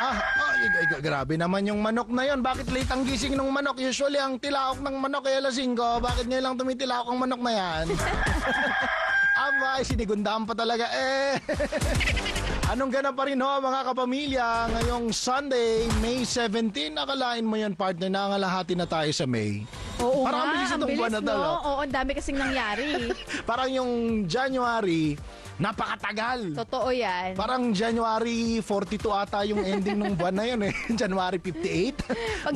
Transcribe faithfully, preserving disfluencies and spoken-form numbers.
Ah, oh, y- y- grabe naman yung manok na yon. Bakit late ang gising ng manok? Usually ang tilaok ng manok ay alas singko. Bakit ngayon lang tumitilaok ang manok na yan? Aba, sinigundaan pa talaga eh. Anong ganap pa rin ho mga kapamilya ngayong Sunday, May seventeenth? Akalain mo yan partner, nangalahati na tayo sa May. Oo Parang ang nga, bilis ang itong bilis, buwan na to, no? no? Oo, ang dami kasing nangyari. Parang yung January, napakatagal. Totoo yan. Parang January forty-two ata yung ending ng buwan na yun eh. January fifty-eight. Pag